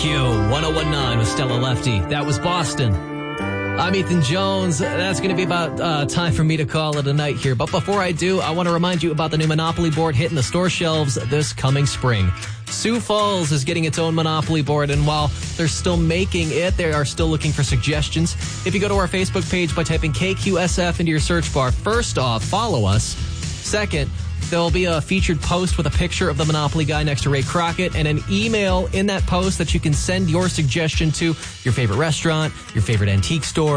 Q1019 with Stella Lefty. That was Boston. I'm Ethan Jones. That's going to be about time for me to call it a night here. But before I do, I want to remind you about the new Monopoly board hitting the store shelves this coming spring. Sioux Falls is getting its own Monopoly board, and while they're still making it, they are still looking for suggestions. If you go to our Facebook page by typing KQSF into your search bar, first off, follow us. Second, there'll be a featured post with a picture of the Monopoly guy next to Ray Crockett and an email in that post that you can send your suggestion to, your favorite restaurant, your favorite antique store,